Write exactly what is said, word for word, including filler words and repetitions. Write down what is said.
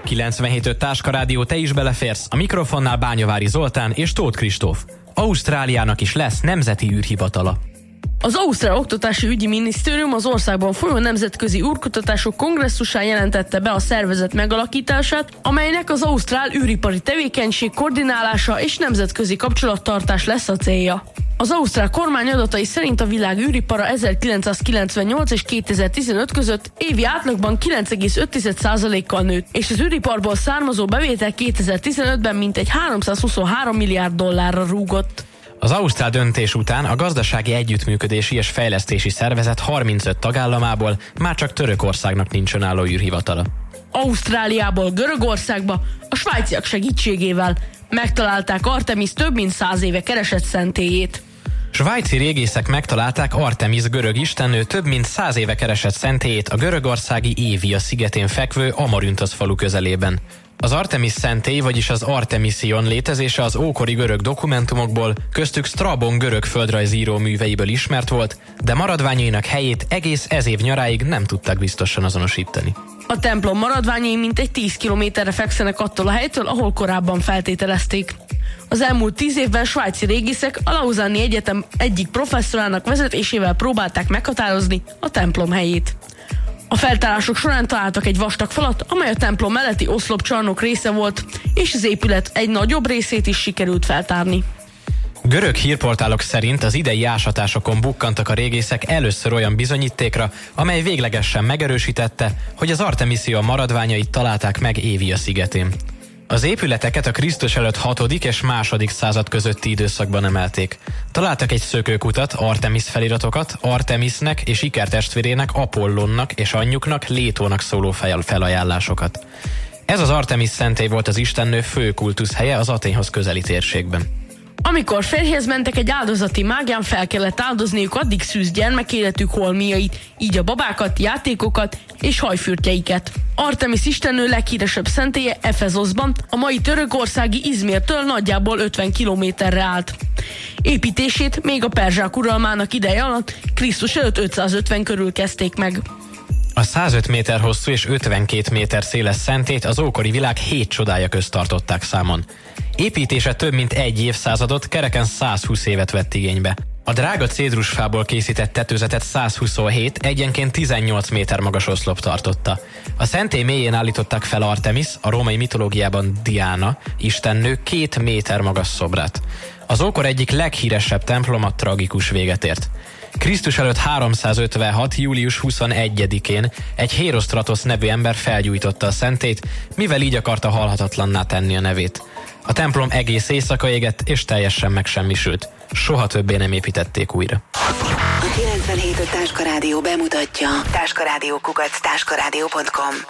kilencvenhét öt Táska Rádió, te is beleférsz. A mikrofonnál Bányavári Zoltán és Tóth Kristóf. Ausztráliának is lesz nemzeti űrhivatala. Az Ausztrál Oktatási Ügyi Minisztérium az országban folyó nemzetközi űrkutatások kongresszusán jelentette be a szervezet megalakítását, amelynek az ausztrál űripari tevékenység koordinálása és nemzetközi kapcsolattartás lesz a célja. Az ausztrál kormány adatai szerint a világ űripara ezerkilencszázkilencvennyolc és kétezer-tizenöt között évi átlagban kilenc egész öt százalékkal nőtt, és az űriparból származó bevétel kétezer-tizenötben mintegy háromszázhuszonhárom milliárd dollárra rúgott. Az ausztrál döntés után a Gazdasági Együttműködési és Fejlesztési Szervezet harmincöt tagállamából már csak Törökországnak nincs önálló űrhivatala. Ausztráliából Görögországba a svájciak segítségével megtalálták Artemis több mint száz éve keresett szentélyét. Svájci régészek megtalálták Artemis görög istennő több mint száz éve keresett szentélyét a görögországi Évia szigetén fekvő Amaryntosz falu közelében. Az Artemis szentély, vagyis az Artemision létezése az ókori görög dokumentumokból, köztük Strabon görög földrajzíró műveiből ismert volt, de maradványainak helyét egész ez év nyaráig nem tudták biztosan azonosítani. A templom maradványai mintegy tíz kilométerre fekszenek attól a helytől, ahol korábban feltételezték. Az elmúlt tíz évben svájci régészek a Lausanne-i Egyetem egyik professzorának vezetésével próbálták meghatározni a templom helyét. A feltárások során találtak egy vastag falat, amely a templom melletti oszlopcsarnok része volt, és az épület egy nagyobb részét is sikerült feltárni. Görög hírportálok szerint az idei ásatásokon bukkantak a régészek először olyan bizonyítékra, amely véglegesen megerősítette, hogy az Artemision maradványait találták meg Évia szigetén. Az épületeket a Krisztus előtt hatodik és második század közötti időszakban emelték. Találtak egy szökőkutat, Artemis feliratokat, Artemisnek és ikertestvérének, Apollonnak és anyjuknak, Létónak szóló felajánlásokat. Ez az Artemis szentély volt az istennő fő kultuszhelye az Athénhoz közeli térségben. Amikor férjhez mentek egy áldozati mágián, fel kellett áldozniuk addig szűz gyermekéletük holmiait, így a babákat, játékokat és hajfürtjeiket. Artemis istennő leghíresebb szentélye Efezoszban, a mai törökországi Izmirtől nagyjából ötven kilométerre állt. Építését még a perzsák uralmának ideje alatt Krisztus előtt ötszázötven körül kezdték meg. A százöt méter hosszú és ötvenkét méter széles szentét az ókori világ hét csodája közt tartották számon. Építése több mint egy évszázadot, kereken százhúsz évet vett igénybe. A drága cédrusfából készített tetőzetet százhuszonhét, egyenként tizennyolc méter magas oszlop tartotta. A szentély mélyén állították fel Artemis, a római mitológiában Diana, istennő két méter magas szobrát. Az ókor egyik leghíresebb temploma tragikus véget ért. Krisztus előtt háromszázötvenhat. július huszonegyedikén egy Hérosztratosz nevű ember felgyújtotta a szentélyt, mivel így akarta halhatatlanná tenni a nevét. A templom egész éjszaka égett és teljesen megsemmisült. Soha többé nem építették újra. A kilencvenhét öt Táska Rádió bemutatja táskarádió kukac táskarádió pont com.